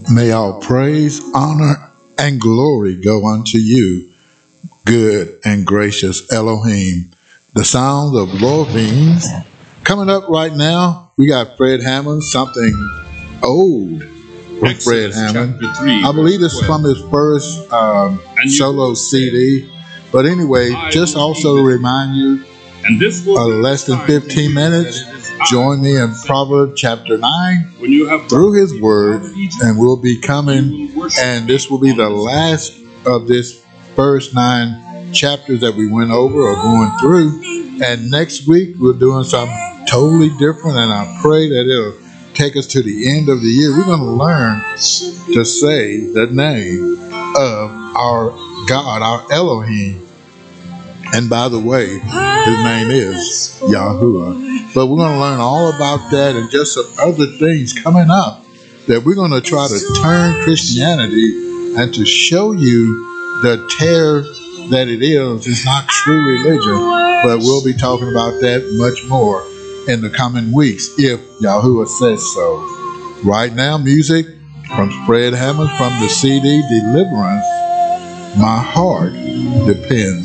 May all praise, honor, and glory go unto you, good and gracious Elohim. The sounds of Elohim. Coming up right now, we got Fred Hammond, something old with Fred Hammond. I believe this is from his first solo CD. But anyway, just also to remind you, less than 15 minutes, join me in Proverbs chapter 9 through his word, and we'll be coming, and this will be the last of this first 9 chapters that we went over or going through. And next week, we're doing something totally different, and I pray that it'll take us to the end of the year. We're going to learn to say the name of our God, our Elohim. And by the way, his name is Yahuwah. But we're going to learn all about that and just some other things coming up that we're going to try to turn Christianity and to show you the terror that it is. It's not true religion, but we'll be talking about that much more in the coming weeks if Yahuwah says so. Right now, music from Fred Hammond from the CD Deliverance. My heart depends